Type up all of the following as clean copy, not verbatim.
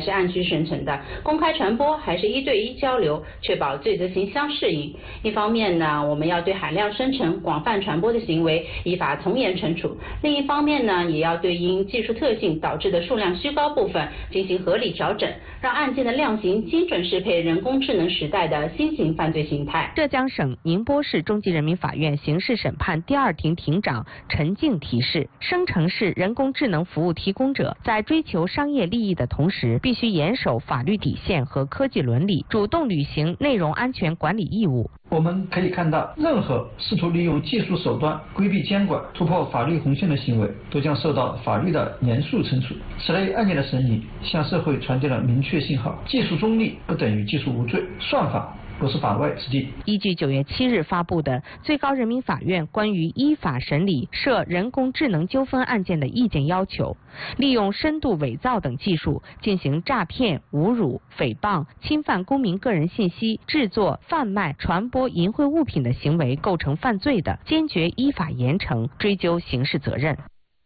是按需生成的，公开传播还是1对1交流，确保罪责刑相适应。一方面呢，我们要对海量生成、广泛传播的行为依法从严惩处；另一方面呢，也要对因技术特性导致的数量虚高部分进行合理调整，让案件的量刑精准适配人工智能时代的新型犯罪形态。 浙江省宁波市中级人民法院刑事审判第2庭庭长陈静提示，生成式人工智能服务提供者在追求商业利益的同时，必须严守法律底线和科技伦理，主动履行内容安全管理义务。 我们可以看到，任何试图利用技术手段规避监管、突破法律红线的行为，都将受到法律的严肃惩处。此类案件的审理向社会传递了明确信号：技术中立不等于技术无罪，算法不是法外之地。 依据9月7日发布的最高人民法院关于依法审理涉人工智能纠纷案件的意见要求，利用深度伪造等技术进行诈骗、侮辱、诽谤、侵犯公民个人信息、制作、贩卖、传播淫秽物品的行为构成犯罪的，坚决依法严惩，追究刑事责任。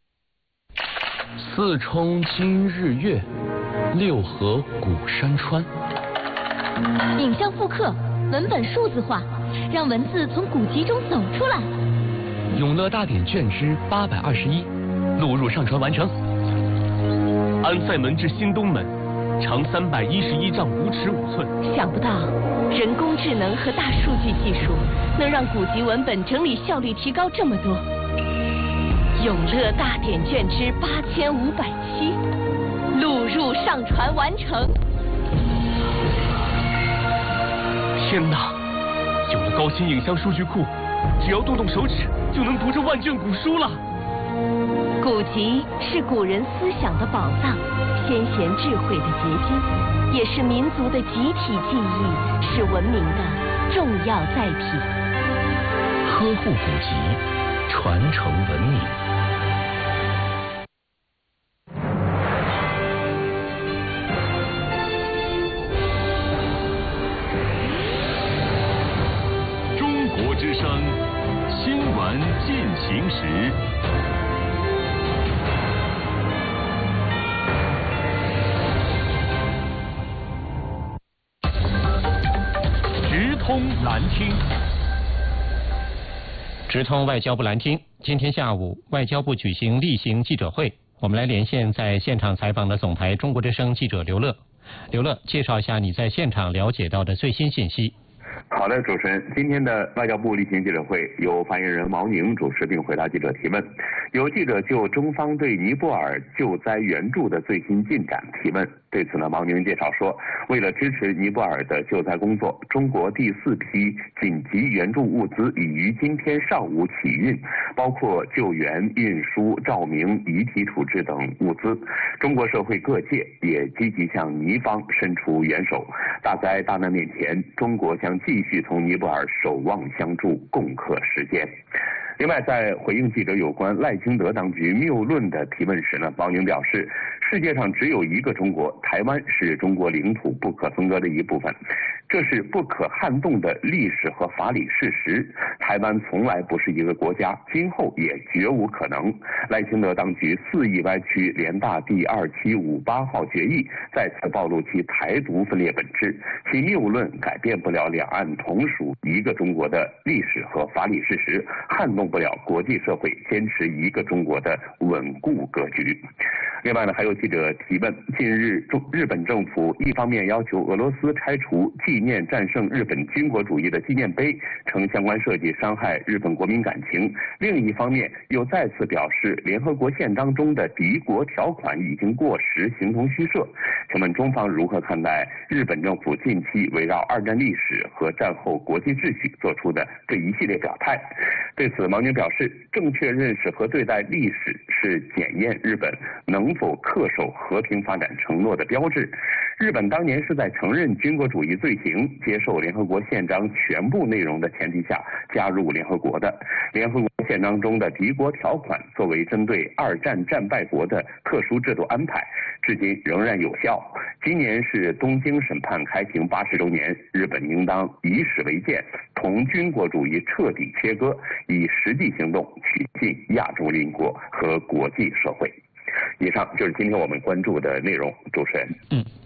四冲今日月，6合古山川。 影像复刻，文本数字化，让文字从古籍中走出来。 永乐大典卷之821，录入上传完成。安塞门至新东门，长311丈5尺5寸。 想不到，人工智能和大数据技术能让古籍文本整理效率提高这么多。永乐大典卷之8507，录入上传完成。 天哪！有了高清影像数据库，只要动动手指就能读这万卷古书了。 古籍是古人思想的宝藏，先贤智慧的结晶，也是民族的集体记忆，是文明的重要载体。 呵护古籍，传承文明。 之声新闻进行时，直通蓝厅。 直通外交部蓝厅，今天下午外交部举行例行记者会，我们来连线在现场采访的总台中国之声记者刘乐。刘乐，介绍一下你在现场了解到的最新信息。 好的，主持人，今天的外交部例行记者会由发言人毛宁主持并回答记者提问。有记者就中方对尼泊尔救灾援助的最新进展提问。对此呢，毛宁介绍说，为了支持尼泊尔的救灾工作，中国第4批紧急援助物资已于今天上午起运，包括救援、运输、照明、遗体处置等物资。中国社会各界也积极向尼方伸出援手。大灾大难面前，中国将继续同尼泊尔守望相助，共克时艰。另外，在回应记者有关赖清德当局谬论的提问时呢，毛宁表示，世界上只有一个中国，台湾是中国领土不可分割的一部分，这是不可撼动的历史和法理事实。台湾从来不是一个国家，今后也绝无可能。赖清德当局肆意歪曲联大第2758号决议，再次暴露其台独分裂本质，其谬论改变不了两岸同属一个中国的历史和法理事实，撼动不了国际社会坚持一个中国的稳固格局。另外呢，还有记者提问，近日日本政府一方面要求俄罗斯拆除纪念战胜日本军国主义的纪念碑，称相关设计伤害日本国民感情；另一方面又再次表示联合国宪章中的敌国条款已经过时，形同虚设。请问中方如何看待日本政府近期围绕二战历史和战后国际秩序做出的这一系列表态？对此，毛宁表示，正确认识和对待历史是检验日本能否恪守和平发展承诺的标志。日本当年是在承认军国主义罪行、接受联合国宪章全部内容的前提下加入联合国的。联合国宪章中的敌国条款作为针对二战战败国的特殊制度安排，至今仍然有效。今年是东京审判开庭80周年，日本应当以史为鉴，同军国主义彻底切割，以实际行动取信亚洲邻国和国际社会。以上就是今天我们关注的内容，主持人。